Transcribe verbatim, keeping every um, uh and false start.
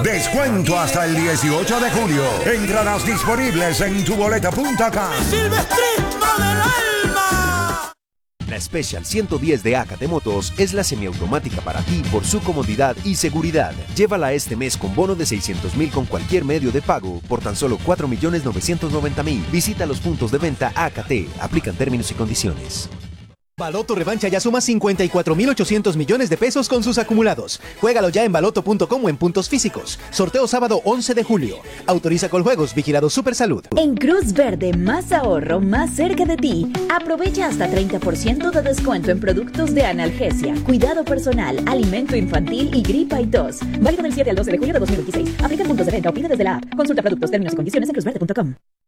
Descuento hasta el dieciocho de julio. Entradas disponibles en tu boleta punto com. ¡Silvestrismo del alma! La Special ciento diez de Acate Motos es la semiautomática para ti por su comodidad y seguridad. Llévala este mes con bono de seiscientos mil con cualquier medio de pago por tan solo cuatro millones novecientos noventa mil. Visita los puntos de venta Acate. Aplican términos y condiciones. Baloto Revancha ya suma cincuenta y cuatro mil ochocientos millones de pesos con sus acumulados. Juégalo ya en baloto punto com o en puntos físicos. Sorteo sábado once de julio. Autoriza Coljuegos, vigilado Supersalud. En Cruz Verde, más ahorro, más cerca de ti. Aprovecha hasta treinta por ciento de descuento en productos de analgesia, cuidado personal, alimento infantil y gripa y tos. Válido del siete al doce de julio de dos mil veintiséis. Aplica puntos de venta o pide desde la app. Consulta productos, términos y condiciones en cruz verde punto com.